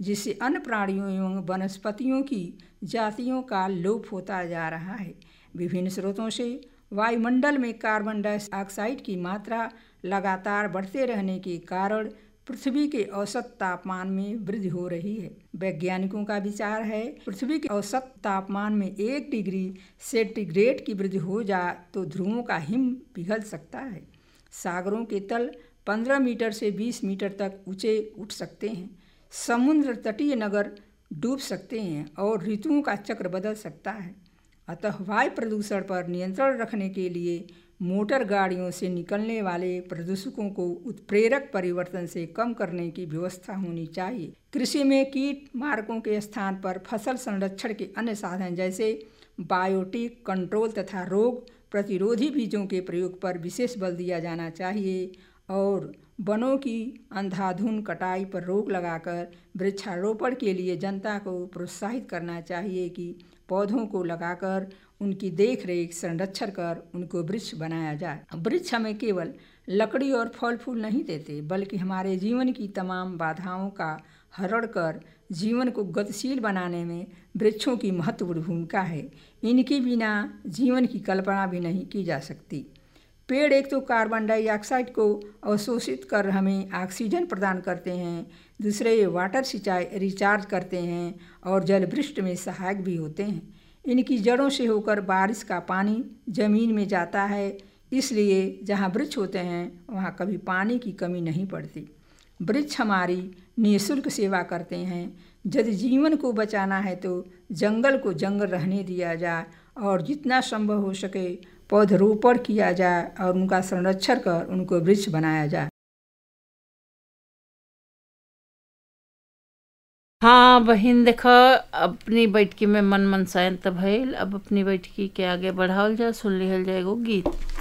जिससे अन्य प्राणियों एवं वनस्पतियों की जातियों का लोप होता जा रहा है। विभिन्न स्रोतों से वायुमंडल में कार्बन डाइऑक्साइड की मात्रा लगातार बढ़ते रहने के कारण पृथ्वी के औसत तापमान में वृद्धि हो रही है। वैज्ञानिकों का विचार है पृथ्वी के औसत तापमान में 1 डिग्री सेंटीग्रेड की वृद्धि हो जाए तो ध्रुवों का हिम पिघल सकता है। सागरों के तल 15 मीटर से 20 मीटर तक ऊंचे उठ सकते हैं। समुद्र तटीय नगर डूब सकते हैं और ऋतुओं का चक्र बदल सकता है। अतः वायु प्रदूषण पर नियंत्रण रखने के लिए मोटर गाड़ियों से निकलने वाले प्रदूषकों को उत्प्रेरक परिवर्तन से कम करने की व्यवस्था होनी चाहिए। कृषि में कीट मारकों के स्थान पर फसल संरक्षण के अन्य साधन जैसे बायोटिक कंट्रोल तथा रोग प्रतिरोधी बीजों के प्रयोग पर विशेष बल दिया जाना चाहिए और वनों की अंधाधुंध कटाई पर रोक लगाकर वृक्षारोपण के लिए जनता को प्रोत्साहित करना चाहिए कि पौधों को लगाकर उनकी देख रेख संरक्षण कर उनको वृक्ष बनाया जाए। वृक्ष हमें केवल लकड़ी और फल फूल नहीं देते बल्कि हमारे जीवन की तमाम बाधाओं का हरण कर जीवन को गतिशील बनाने में वृक्षों की महत्वपूर्ण भूमिका है। इनके बिना जीवन की कल्पना भी नहीं की जा सकती। पेड़ एक तो कार्बन डाइऑक्साइड को अवशोषित कर हमें ऑक्सीजन प्रदान करते हैं, दूसरे वाटर सिंचाई रिचार्ज करते हैं और जल वृष्टि में सहायक भी होते हैं। इनकी जड़ों से होकर बारिश का पानी जमीन में जाता है, इसलिए जहाँ वृक्ष होते हैं वहाँ कभी पानी की कमी नहीं पड़ती। वृक्ष हमारी निःशुल्क सेवा करते हैं। यदि जीवन को बचाना है तो जंगल को जंगल रहने दिया जाए और जितना संभव हो सके पौधरोपण किया जाए और उनका संरक्षण कर उनको वृक्ष बनाया जाए। हाँ बहिन, देखा अपनी बैठकी में मन शांत भइल। अब अपनी बैठकी के आगे बढ़ावल जाए, सुन लिहल जाए एगो गीत।